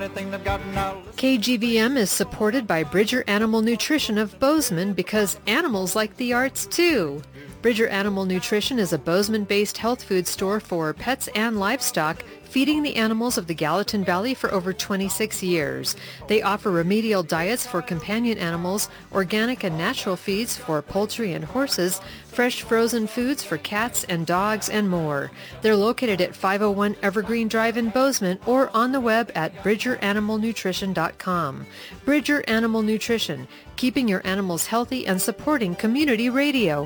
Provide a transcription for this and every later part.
KGVM is supported by Bridger Animal Nutrition of Bozeman because animals like the arts too. Bridger Animal Nutrition is a Bozeman-based health food store for pets and livestock, feeding the animals of the Gallatin Valley for over 26 years. They offer remedial diets for companion animals, organic and natural feeds for poultry and horses, fresh frozen foods for cats and dogs, and more. They're located at 501 Evergreen Drive in Bozeman or on the web at bridgeranimalnutrition.com. Bridger Animal Nutrition, keeping your animals healthy and supporting community radio.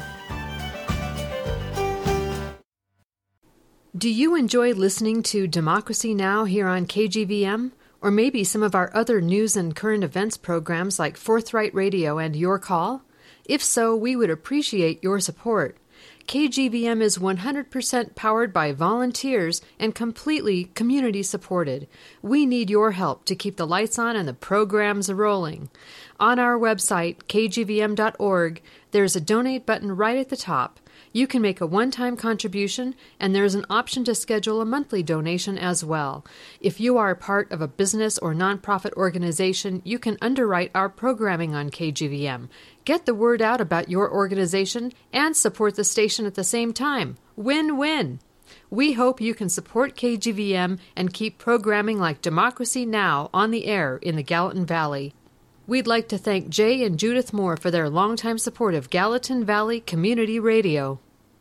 Do you enjoy listening to Democracy Now! Here on KGVM? Or maybe some of our other news and current events programs like Forthright Radio and Your Call? If so, we would appreciate your support. KGVM is 100% powered by volunteers and completely community supported. We need your help to keep the lights on and the programs rolling. On our website, kgvm.org, there's a donate button right at the top. You can make a one-time contribution, and there's an option to schedule a monthly donation as well. If you are part of a business or nonprofit organization, you can underwrite our programming on KGVM. Get the word out about your organization and support the station at the same time. Win-win! We hope you can support KGVM and keep programming like Democracy Now! On the air in the Gallatin Valley. We'd like to thank Jay and Judith Moore for their longtime support of Gallatin Valley Community Radio.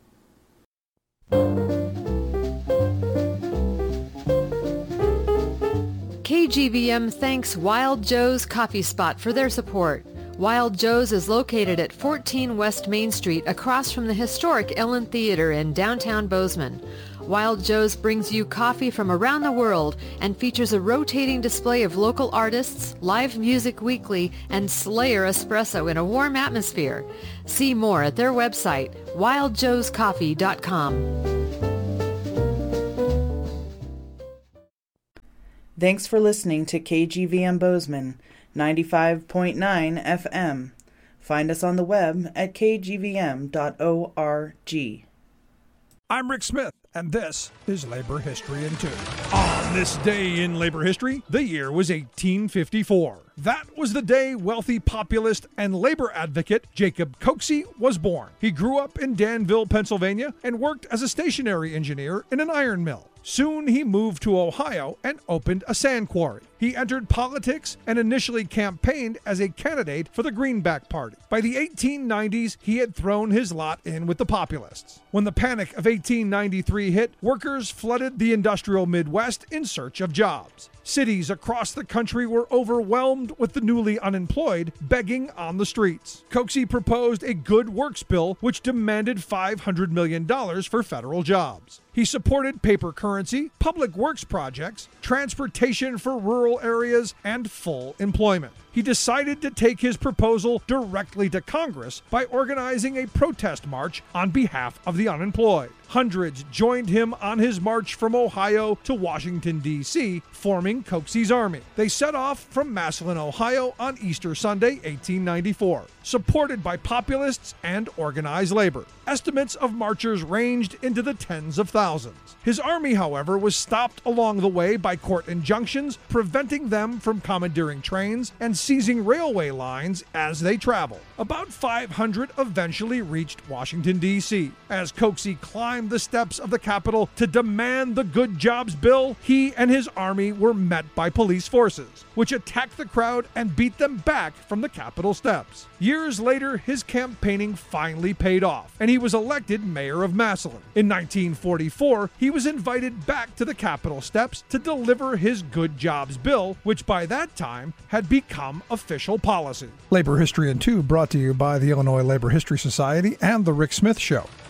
KGVM thanks Wild Joe's Coffee Spot for their support. Wild Joe's is located at 14 West Main Street across from the historic Ellen Theater in downtown Bozeman. Wild Joe's brings you coffee from around the world and features a rotating display of local artists, live music weekly, and Slayer espresso in a warm atmosphere. See more at their website, wildjoescoffee.com. Thanks for listening to KGVM Bozeman, 95.9 FM. Find us on the web at kgvm.org. I'm Rick Smith, and this is Labor History in 2. On this day in labor history, the year was 1854. That was the day wealthy populist and labor advocate Jacob Coxey was born. He grew up in Danville, Pennsylvania, and worked as a stationary engineer in an iron mill. Soon he moved to Ohio and opened a sand quarry. He entered politics and initially campaigned as a candidate for the Greenback Party. By the 1890s, he had thrown his lot in with the populists. When the Panic of 1893 hit, workers flooded the industrial Midwest in search of jobs. Cities across the country were overwhelmed with the newly unemployed begging on the streets. Coxey proposed a Good Works bill which demanded $500 million for federal jobs. He supported paper currency, public works projects, transportation for rural areas, and full employment. He decided to take his proposal directly to Congress by organizing a protest march on behalf of the unemployed. Hundreds joined him on his march from Ohio to Washington, D.C., forming Coxey's Army. They set off from Massillon, Ohio on Easter Sunday, 1894, supported by populists and organized labor. Estimates of marchers ranged into the tens of thousands. His army, however, was stopped along the way by court injunctions, preventing them from commandeering trains and seizing railway lines as they traveled. About 500 eventually reached Washington, D.C. As Coxey climbed the steps of the Capitol to demand the Good Jobs bill, he and his army were met by police forces, which attacked the crowd and beat them back from the Capitol steps. Years later, his campaigning finally paid off, and he was elected mayor of Massillon. In 1944, he was invited back to the Capitol steps to deliver his Good Jobs bill, which by that time had become official policy. Labor History in 2 brought to you by the Illinois Labor History Society and The Rick Smith Show.